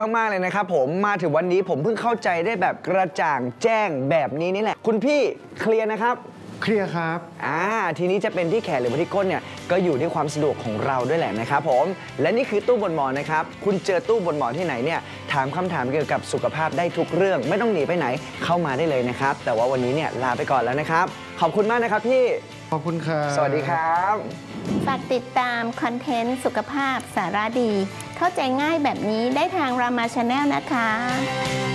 มากๆเลยนะครับผมมาถึงวันนี้ผมเพิ่งเข้าใจได้แบบกระจ่างแจ้งแบบนี้นี่แหละคุณพี่เคลียร์นะครับเคลียร์ครับทีนี้จะเป็นที่แขนหรือว่าที่ก้นเนี่ยก็อยู่ที่ความสะดวกของเราด้วยแหละนะครับผมและนี่คือตู้บนหมอนนะครับคุณเจอตู้บนหมอนที่ไหนเนี่ยถามคำถามเกี่ยวกับสุขภาพได้ทุกเรื่องไม่ต้องหนีไปไหนเข้ามาได้เลยนะครับแต่ว่าวันนี้เนี่ยลาไปก่อนแล้วนะครับขอบคุณมากนะครับพี่ขอบคุณครับสวัสดีครับฝากติดตามคอนเทนต์สุขภาพสาระดีเข้าใจง่ายแบบนี้ได้ทางรามาชาแนลนะคะ